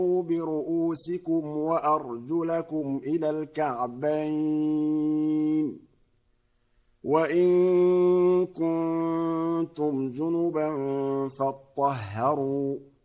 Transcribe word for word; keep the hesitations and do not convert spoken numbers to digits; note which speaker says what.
Speaker 1: برؤوسكم وأرجلكم إلى الكعبين وإن كنتم جنبا فاطهروا